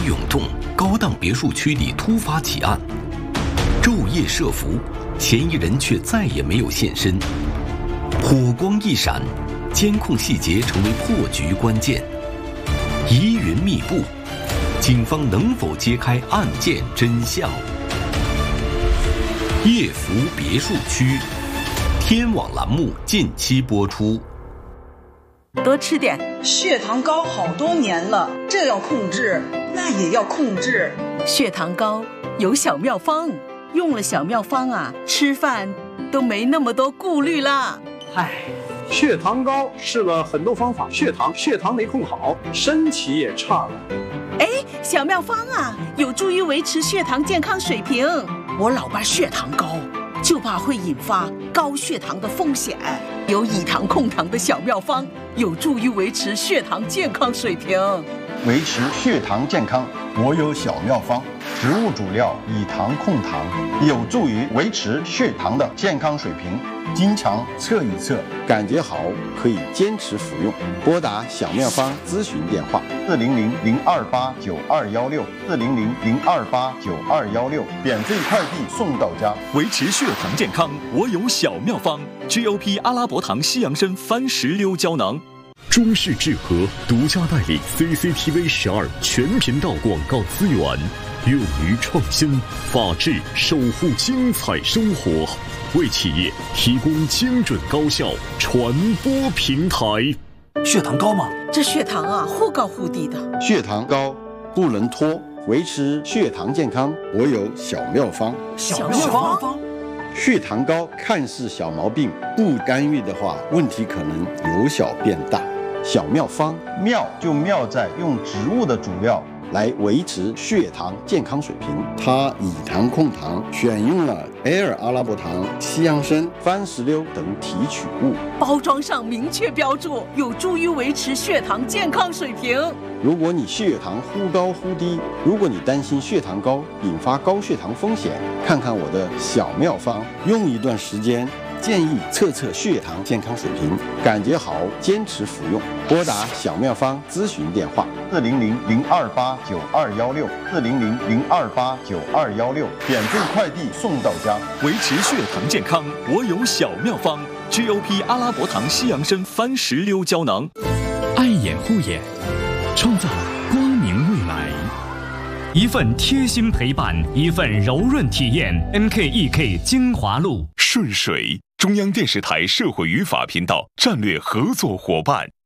永动高档别墅区里突发起案，昼夜设伏，嫌疑人却再也没有现身。火光一闪，监控细节成为破局关键。疑云密布，警方能否揭开案件真相？夜伏别墅区，天网栏目近期播出。 多吃点， 血糖高好多年了，这要控制，那也要控制。 血糖高有小妙方，用了小妙方啊，吃饭都没那么多顾虑啦。 血糖高试了很多方法，血糖没控好，身体也差了。 小妙方啊，有助于维持血糖健康水平。我老伴血糖高，就怕会引发高血糖的风险。有以糖控糖的小妙方，有助于维持血糖健康水平。 维持血糖健康，我有小妙方，植物主料以糖控糖，有助于维持血糖的健康水平。经常测一测，感觉好可以坚持服用。拨打小妙方咨询电话400-028-9216，400-028-9216，免费快递送到家。 维持血糖健康，我有小妙方 ，GOP 阿拉伯糖西洋参番石榴胶囊。 中视智和独家代理 CCTV 12全频道广告资源，用于创新、法治，守护精彩生活，为企业提供精准高效传播平台。 血糖高吗？ 这血糖啊，忽高忽低的。 血糖高不能拖，维持血糖健康，我有小妙方。 小妙方。 血糖高看似小毛病，不干预的话，问题可能由小变大。小妙方，妙就妙在用植物的主料来维持血糖健康水平。它以糖控糖，选用了Air阿拉伯糖、西洋参、番石榴等提取物， 包装上明确标注，有助于维持血糖健康水平。 如果你血糖忽高忽低，如果你担心血糖高引发高血糖风险，看看我的小妙方，用一段时间，建议测测血糖健康水平，感觉好坚持服用。拨打小妙方咨询电话400-028-9216，400-028-9216，免费快递送到家。 维持血糖健康，我有小妙方 ，GOP 阿拉伯糖西洋参番石榴胶囊。 爱眼护眼，创造光明未来。一份贴心陪伴，一份柔润体验。MKEK 精华露。 顺水，中央电视台社会与法频道战略合作伙伴。